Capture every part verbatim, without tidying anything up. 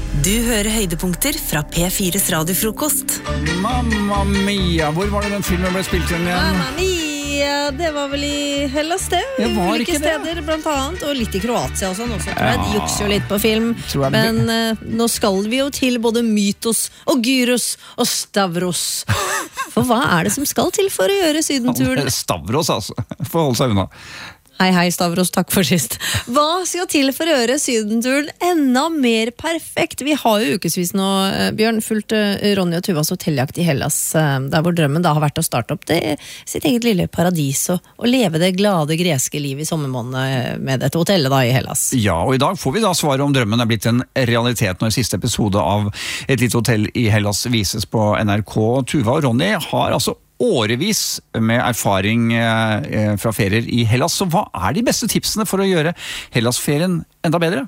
Du hører høydepunkter fra P fires radiofrokost. Mamma mia, hvor var det den filmen ble spilt inn igjen? Mamma mia, det var vel i Hellas det. Ja, var Ulike ikke det? steder blant annet, og litt i Kroatia og sånn også, tror jeg. Ja. De jukser jo litt på film. Tror jeg Men uh, nå skal vi jo til både Mytos og Gyros og Stavros. For hva er det som skal til for å gjøre sydenturen? Stavros, altså. Får holde seg unna. Hei, hei, Stavros, takk for sist. Hva skal til for å gjøre sydenturen enda mer perfekt? Vi har jo ukesvis nå, eh, Bjørn, fulgt eh, Ronny og Tuvas hotelljakt i Hellas, eh, der hvor drømmen da har vært å starte opp det, sitt eget lille paradis og, og leve det glade greske liv i sommermåneden med dette hotellet da i Hellas. Ja, og i dag får vi da svaret om drømmen er blitt en realitet når siste episode av Et lite hotell i Hellas vises på N R K. Tuva og Ronny har altså årevis med erfaring eh, fra ferier i Hellas. Så hva er de beste tipsene for å gjøre Hellas-ferien enda bedre?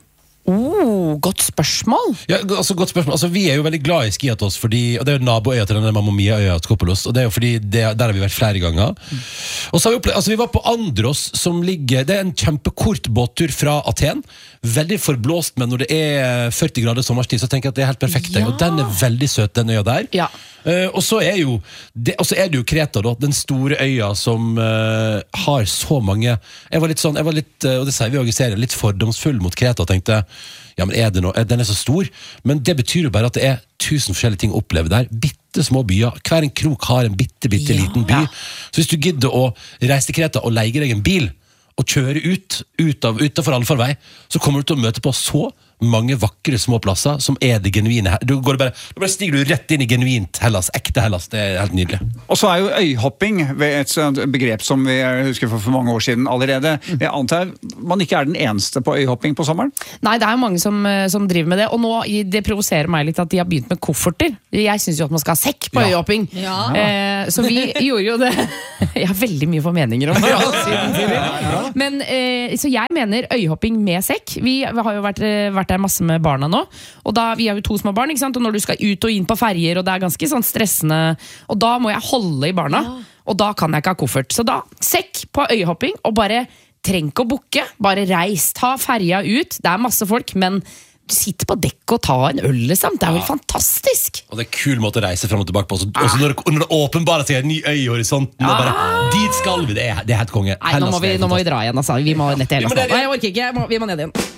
Oh, godt spørsmål. Ja, altså godt spørsmål. Altså, vi er jo veldig glad i Skiathos, fordi, og det er jo naboøya til denne Mamma Mia-øya Skopolos, og det er jo fordi det, der har vi vært flere ganger. Mm. Og så har vi opplevd, altså vi var på Andros, som ligger, det er en kjempekort båttur fra Aten, veldig forblåst, men når det er førti grader sommerstid, så tenker jeg at det er helt perfekt. Ja. Og den er veldig søt, den øya der. Ja. Uh, og så er jo det, og så er det jo Kreta da, den store øya som uh, har så mange. Jeg var litt sånn, jeg var litt, uh, og det sier vi også i serien, litt fordomsfull mot Kreta, og tenkte, ja, men er det noe, den er så stor, men det betyr jo bare at det er tusen forskjellige ting å oppleve der, bitte små byer, hver en krok har en bitte, bitte ja. liten by, så hvis du gidder å reise til Kreta og leie deg en bil, og kjøre ut, ut av, utenfor allfarvei, så kommer du til å møte på så mange vakre små plasser som er det genuine her. Du går bare, du bare stiger du rett inn i genuint Hellas, ekte Hellas, det er helt nydelig. Og så er jo øyhopping ved et sånt begrep som vi husker for, for mange år siden allerede. Jeg antar man ikke er den eneste på øyhopping på sommeren? Nei, det er jo mange som, som driver med det, og nå det provoserer meg litt at de har begynt med kofferter. Jeg synes jo at man skal ha sekk på Ja. øyhopping. Ja. Eh, så vi gjorde jo det. Jeg har veldig mye formeninger om det. Men, eh, så jeg mener øyhopping med sekk. Vi har jo vært, vært der masse med barna nå, og da, vi har jo to små barn, ikke sant? Og når du skal ut og inn på ferger, og det er ganske sånn stressende, og da må jeg holde i barna, ja. og da kan jeg ikke ha koffert. Så da, sekk på øyhopping, og bare treng ikke å bukke, bare reis, ta ferja ut, det er masse folk, men du sitter på dekk og tar en øl liksom. Det er jo fantastisk. Og det er kul måte å reise frem og tilbake på. Og så når, når det åpenbarer seg en ny øy i horisonten, og bare, dit skal vi, det er, det er helt konge. Nei, nå må vi, nå må vi dra igjen, altså. Vi må ned til Hellas. Vi må ned Nei, jeg orker ikke, jeg må, vi må ned igjen.